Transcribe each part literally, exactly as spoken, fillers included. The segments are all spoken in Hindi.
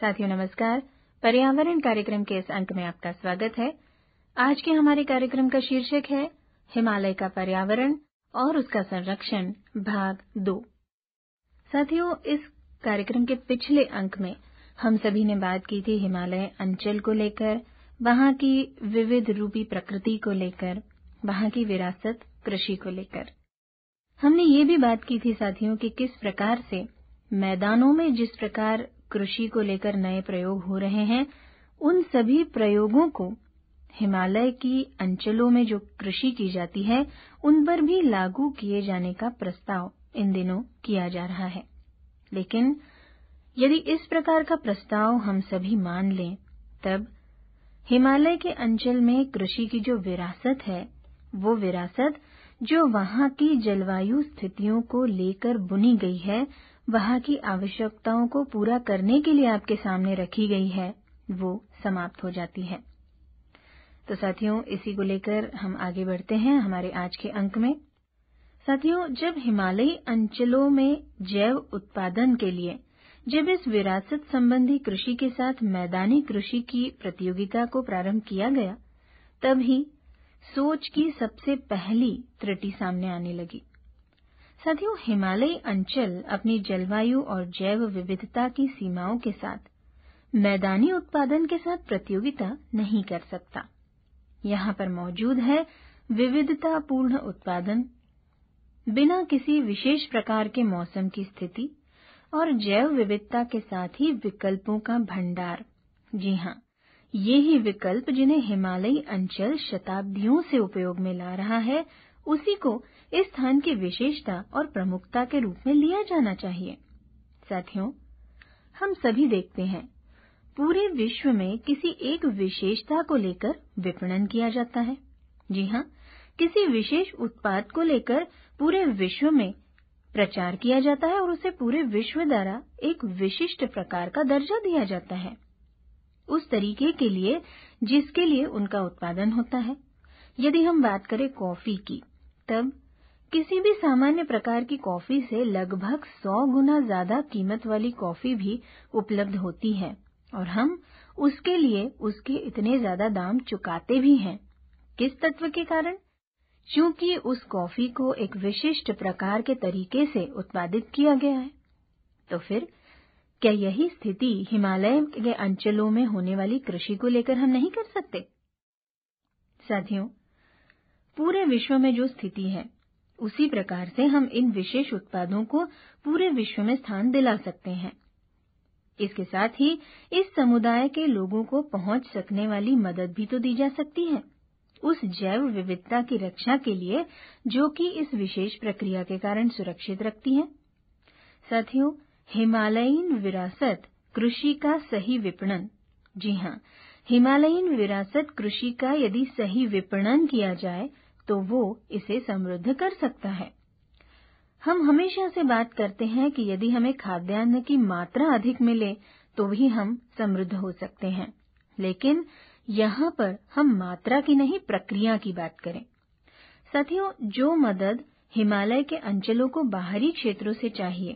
साथियों नमस्कार। पर्यावरण कार्यक्रम के इस अंक में आपका स्वागत है। आज के हमारे कार्यक्रम का शीर्षक है हिमालय का पर्यावरण और उसका संरक्षण भाग दो। साथियों, इस कार्यक्रम के पिछले अंक में हम सभी ने बात की थी हिमालय अंचल को लेकर, वहां की विविध रूपी प्रकृति को लेकर, वहां की विरासत कृषि को लेकर। हमने ये भी बात की थी साथियों कि किस प्रकार से मैदानों में जिस प्रकार कृषि को लेकर नए प्रयोग हो रहे हैं, उन सभी प्रयोगों को हिमालय की अंचलों में जो कृषि की जाती है उन पर भी लागू किए जाने का प्रस्ताव इन दिनों किया जा रहा है। लेकिन यदि इस प्रकार का प्रस्ताव हम सभी मान लें, तब हिमालय के अंचल में कृषि की जो विरासत है, वो विरासत जो वहां की जलवायु स्थितियों को लेकर बुनी गई है, वहां की आवश्यकताओं को पूरा करने के लिए आपके सामने रखी गई है, वो समाप्त हो जाती है। तो साथियों, इसी को लेकर हम आगे बढ़ते हैं हमारे आज के अंक में। साथियों, जब हिमालयी अंचलों में जैव उत्पादन के लिए जब इस विरासत संबंधी कृषि के साथ मैदानी कृषि की प्रतियोगिता को प्रारंभ किया गया, तब ही सोच की सबसे पहली त्रुटि सामने आने लगी। साथियों, हिमालयी अंचल अपनी जलवायु और जैव विविधता की सीमाओं के साथ मैदानी उत्पादन के साथ प्रतियोगिता नहीं कर सकता। यहाँ पर मौजूद है विविधतापूर्ण उत्पादन, बिना किसी विशेष प्रकार के मौसम की स्थिति और जैव विविधता के साथ ही विकल्पों का भंडार। जी हाँ, ये ही विकल्प जिन्हें हिमालयी अंचल शताब्दियों से उपयोग में ला रहा है, उसी को इस स्थान की विशेषता और प्रमुखता के रूप में लिया जाना चाहिए। साथियों, हम सभी देखते हैं पूरे विश्व में किसी एक विशेषता को लेकर विपणन किया जाता है। जी हाँ, किसी विशेष उत्पाद को लेकर पूरे विश्व में प्रचार किया जाता है और उसे पूरे विश्व द्वारा एक विशिष्ट प्रकार का दर्जा दिया जाता है, उस तरीके के लिए जिसके लिए उनका उत्पादन होता है। यदि हम बात करें कॉफी की, तब किसी भी सामान्य प्रकार की कॉफी से लगभग सौ गुना ज्यादा कीमत वाली कॉफी भी उपलब्ध होती है और हम उसके लिए उसके इतने ज्यादा दाम चुकाते भी हैं। किस तत्व के कारण? क्योंकि उस कॉफी को एक विशिष्ट प्रकार के तरीके से उत्पादित किया गया है। तो फिर क्या यही स्थिति हिमालय के अंचलों में होने वाली कृषि को लेकर हम नहीं कर सकते? साथियों, पूरे विश्व में जो स्थिति है, उसी प्रकार से हम इन विशेष उत्पादों को पूरे विश्व में स्थान दिला सकते हैं। इसके साथ ही इस समुदाय के लोगों को पहुंच सकने वाली मदद भी तो दी जा सकती है, उस जैव विविधता की रक्षा के लिए जो कि इस विशेष प्रक्रिया के कारण सुरक्षित रखती है। साथियों, हिमालयीन विरासत कृषि का सही विपणन। जी हाँ, हिमालयीन विरासत कृषि का यदि सही विपणन किया जाए तो वो इसे समृद्ध कर सकता है। हम हमेशा से बात करते हैं कि यदि हमें खाद्यान्न की मात्रा अधिक मिले तो भी हम समृद्ध हो सकते हैं, लेकिन यहाँ पर हम मात्रा की नहीं, प्रक्रिया की बात करें। साथियों, जो मदद हिमालय के अंचलों को बाहरी क्षेत्रों से चाहिए,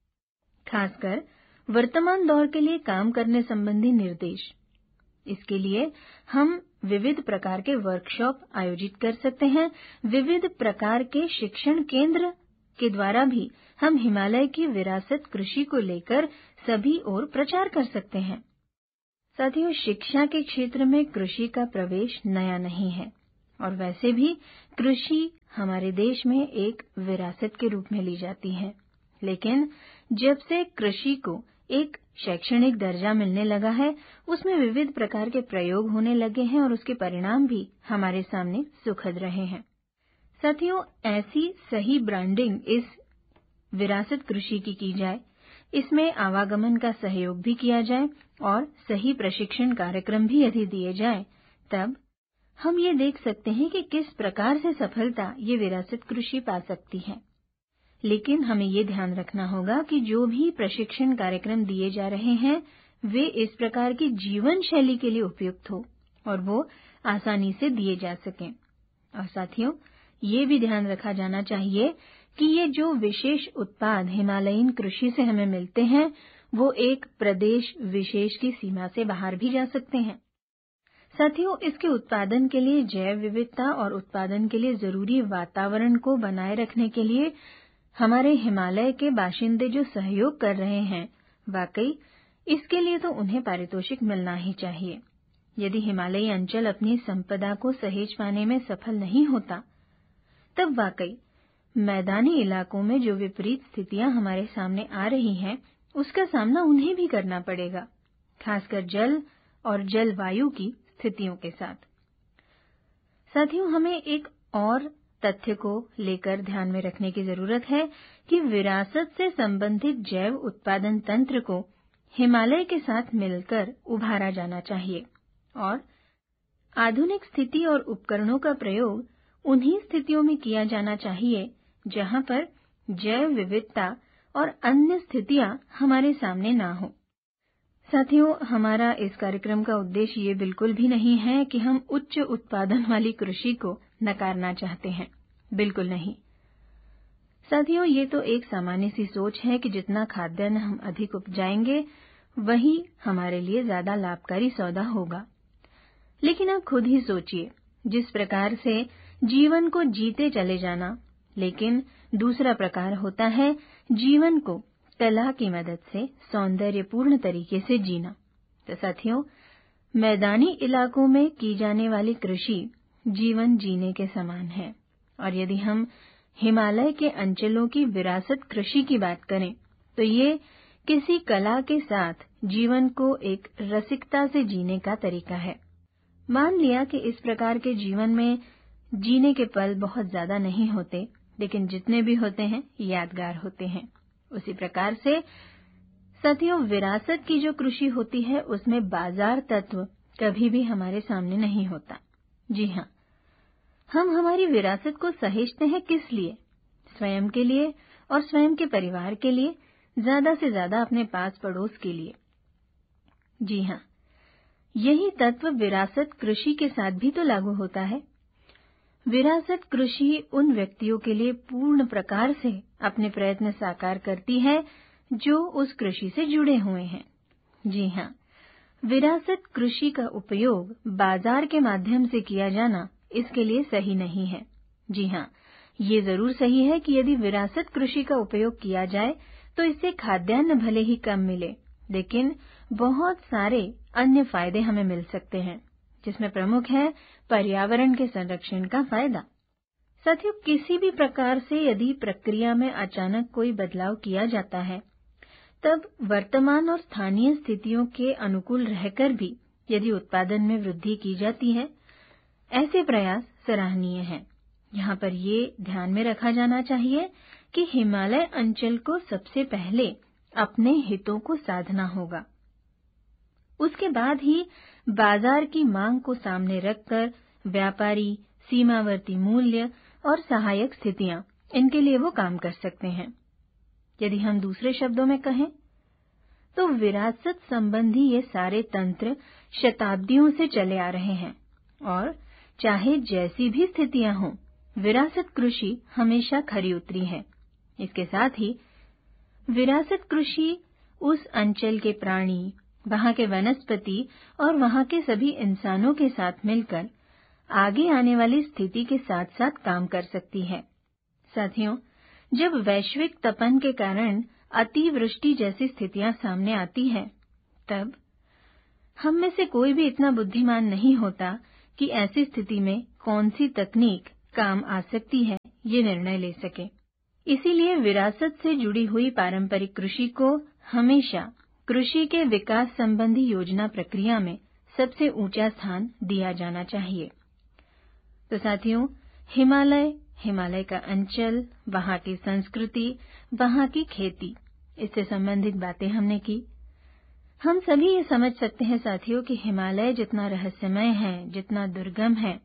खासकर वर्तमान दौर के लिए काम करने संबंधी निर्देश, इसके लिए हम विविध प्रकार के वर्कशॉप आयोजित कर सकते हैं। विविध प्रकार के शिक्षण केंद्र के द्वारा भी हम हिमालय की विरासत कृषि को लेकर सभी ओर प्रचार कर सकते हैं। साथियों, शिक्षा के क्षेत्र में कृषि का प्रवेश नया नहीं है और वैसे भी कृषि हमारे देश में एक विरासत के रूप में ली जाती है। लेकिन जब से कृषि को एक शैक्षणिक दर्जा मिलने लगा है, उसमें विविध प्रकार के प्रयोग होने लगे हैं और उसके परिणाम भी हमारे सामने सुखद रहे हैं। साथियों, ऐसी सही ब्रांडिंग इस विरासत कृषि की की जाए, इसमें आवागमन का सहयोग भी किया जाए और सही प्रशिक्षण कार्यक्रम भी यदि दिए जाए, तब हम ये देख सकते हैं कि किस प्रकार से सफलता ये विरासत कृषि पा सकती है। लेकिन हमें ये ध्यान रखना होगा कि जो भी प्रशिक्षण कार्यक्रम दिए जा रहे हैं, वे इस प्रकार की जीवन शैली के लिए उपयुक्त हो और वो आसानी से दिए जा सकें। और साथियों, ये भी ध्यान रखा जाना चाहिए कि ये जो विशेष उत्पाद हिमालयीन कृषि से हमें मिलते हैं, वो एक प्रदेश विशेष की सीमा से बाहर भी जा सकते हैं। साथियों, इसके उत्पादन के लिए जैव विविधता और उत्पादन के लिए जरूरी वातावरण को बनाए रखने के लिए हमारे हिमालय के बाशिंदे जो सहयोग कर रहे हैं, वाकई इसके लिए तो उन्हें पारितोषिक मिलना ही चाहिए। यदि हिमालयी अंचल अपनी संपदा को सहेज पाने में सफल नहीं होता, तब वाकई मैदानी इलाकों में जो विपरीत स्थितियां हमारे सामने आ रही हैं, उसका सामना उन्हें भी करना पड़ेगा, खासकर जल और जलवायु की स्थितियों के साथ। साथियों, हमें एक और तथ्य को लेकर ध्यान में रखने की जरूरत है कि विरासत से संबंधित जैव उत्पादन तंत्र को हिमालय के साथ मिलकर उभारा जाना चाहिए और आधुनिक स्थिति और उपकरणों का प्रयोग उन्हीं स्थितियों में किया जाना चाहिए जहां पर जैव विविधता और अन्य स्थितियां हमारे सामने ना हो। साथियों, हमारा इस कार्यक्रम का उद्देश्य ये बिल्कुल भी नहीं है कि हम उच्च उत्पादन वाली कृषि को नकारना चाहते हैं, बिल्कुल नहीं। साथियों, ये तो एक सामान्य सी सोच है कि जितना खाद्यान्न हम अधिक उपजाएंगे, वही हमारे लिए ज्यादा लाभकारी सौदा होगा। लेकिन आप खुद ही सोचिए, जिस प्रकार से जीवन को जीते चले जाना, लेकिन दूसरा प्रकार होता है जीवन को कला की मदद से सौंदर्यपूर्ण तरीके से जीना। तो साथियों, मैदानी इलाकों में की जाने वाली कृषि जीवन जीने के समान है, और यदि हम हिमालय के अंचलों की विरासत कृषि की बात करें, तो ये किसी कला के साथ जीवन को एक रसिकता से जीने का तरीका है। मान लिया कि इस प्रकार के जीवन में जीने के पल बहुत ज्यादा नहीं होते, लेकिन जितने भी होते हैं यादगार होते हैं। उसी प्रकार से साथियों, विरासत की जो कृषि होती है, उसमें बाजार तत्व कभी भी हमारे सामने नहीं होता। जी हाँ, हम हमारी विरासत को सहेजते हैं किस लिए? स्वयं के लिए और स्वयं के परिवार के लिए, ज्यादा से ज्यादा अपने पास पड़ोस के लिए। जी हाँ, यही तत्व विरासत कृषि के साथ भी तो लागू होता है। विरासत कृषि उन व्यक्तियों के लिए पूर्ण प्रकार से अपने प्रयत्न साकार करती है जो उस कृषि से जुड़े हुए हैं। जी हाँ, विरासत कृषि का उपयोग बाजार के माध्यम से किया जाना इसके लिए सही नहीं है। जी हाँ, ये जरूर सही है कि यदि विरासत कृषि का उपयोग किया जाए तो इससे खाद्यान्न भले ही कम मिले, लेकिन बहुत सारे अन्य फायदे हमें मिल सकते हैं, जिसमें प्रमुख है पर्यावरण के संरक्षण का फायदा। साथियों, किसी भी प्रकार से यदि प्रक्रिया में अचानक कोई बदलाव किया जाता है, तब वर्तमान और स्थानीय स्थितियों के अनुकूल रहकर भी यदि उत्पादन में वृद्धि की जाती है, ऐसे प्रयास सराहनीय हैं। यहाँ पर ये ध्यान में रखा जाना चाहिए कि हिमालय अंचल को सबसे पहले अपने हितों को साधना होगा। उसके बाद ही बाजार की मांग को सामने रखकर व्यापारी सीमावर्ती मूल्य और सहायक स्थितियां, इनके लिए वो काम कर सकते हैं। यदि हम दूसरे शब्दों में कहें तो विरासत संबंधी ये सारे तंत्र शताब्दियों से चले आ रहे हैं, और चाहे जैसी भी स्थितियां हों, विरासत कृषि हमेशा खरी उतरी है। इसके साथ ही विरासत कृषि उस अंचल के प्राणी, वहां के वनस्पति और वहां के सभी इंसानों के साथ मिलकर आगे आने वाली स्थिति के साथ साथ काम कर सकती है। साथियों, जब वैश्विक तपन के कारण अतिवृष्टि जैसी स्थितियां सामने आती है, तब हम में से कोई भी इतना बुद्धिमान नहीं होता कि ऐसी स्थिति में कौन सी तकनीक काम आ सकती है, ये निर्णय ले सके। इसीलिए विरासत से जुड़ी हुई पारंपरिक कृषि को हमेशा कृषि के विकास संबंधी योजना प्रक्रिया में सबसे ऊंचा स्थान दिया जाना चाहिए। तो साथियों, हिमालय, हिमालय का अंचल, वहां की संस्कृति, वहां की खेती, इससे संबंधित बातें हमने की। हम सभी ये समझ सकते हैं साथियों कि हिमालय जितना रहस्यमय है, जितना दुर्गम है,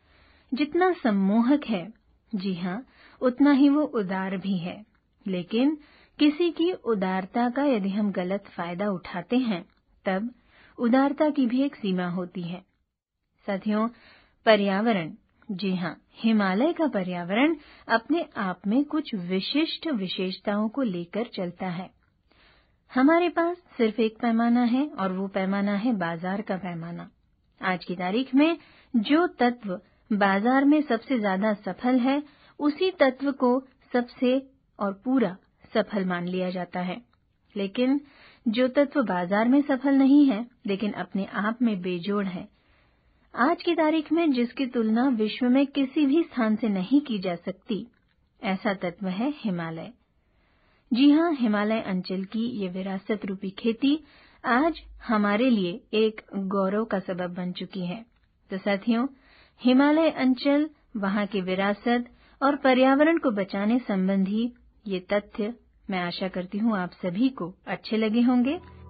जितना सम्मोहक है, जी हाँ, उतना ही वो उदार भी है। लेकिन किसी की उदारता का यदि हम गलत फायदा उठाते हैं, तब उदारता की भी एक सीमा होती है। साथियों, पर्यावरण, जी हाँ, हिमालय का पर्यावरण अपने आप में कुछ विशिष्ट विशेषताओं को लेकर चलता है। हमारे पास सिर्फ एक पैमाना है और वो पैमाना है बाजार का पैमाना। आज की तारीख में जो तत्व बाजार में सबसे ज्यादा सफल है, उसी तत्व को सबसे और पूरा सफल मान लिया जाता है। लेकिन जो तत्व बाजार में सफल नहीं है, लेकिन अपने आप में बेजोड़ है, आज की तारीख में जिसकी तुलना विश्व में किसी भी स्थान से नहीं की जा सकती, ऐसा तत्व है हिमालय। जी हाँ, हिमालय अंचल की ये विरासत रूपी खेती आज हमारे लिए एक गौरव का सबब बन चुकी है। तो साथियों, हिमालय अंचल, वहाँ की विरासत और पर्यावरण को बचाने संबंधी ये तथ्य मैं आशा करती हूँ आप सभी को अच्छे लगे होंगे।